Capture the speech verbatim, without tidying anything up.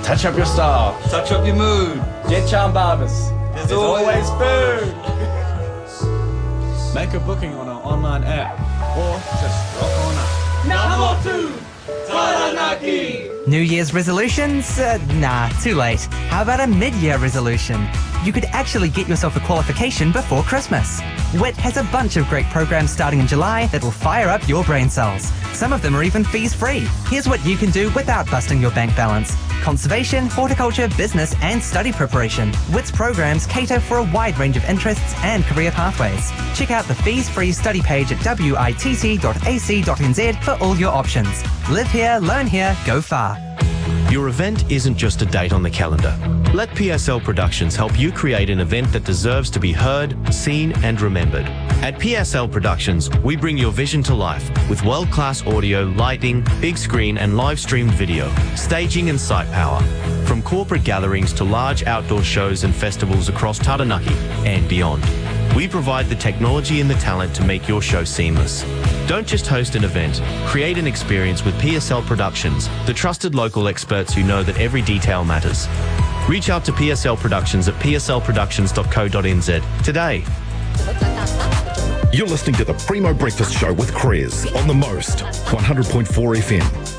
Touch up your style. Touch up your mood. Get Charm Barbers. There's, There's always, always food. Make a booking on our online app or just rock on up. Nahamotu Taranaki. New Year's resolutions? Uh, nah, too late. How about a mid-year resolution? You could actually get yourself a qualification before Christmas. W I T has a bunch of great programs starting in July that will fire up your brain cells. Some of them are even fees-free. Here's what you can do without busting your bank balance. Conservation, horticulture, business and study preparation. W I T's programs cater for a wide range of interests and career pathways. Check out the fees-free study page at witt dot a c dot n z for all your options. Live here, learn here, go far. Your event isn't just a date on the calendar. Let P S L Productions help you create an event that deserves to be heard, seen and remembered. At P S L Productions, we bring your vision to life with world-class audio, lighting, big screen and live-streamed video, staging and site power. From corporate gatherings to large outdoor shows and festivals across Taranaki and beyond. We provide the technology and the talent to make your show seamless. Don't just host an event, create an experience with P S L Productions, the trusted local experts who know that every detail matters. Reach out to P S L Productions at p s l productions dot co dot n z today. You're listening to the Primo Breakfast Show with Krez on The Most, one hundred point four F M.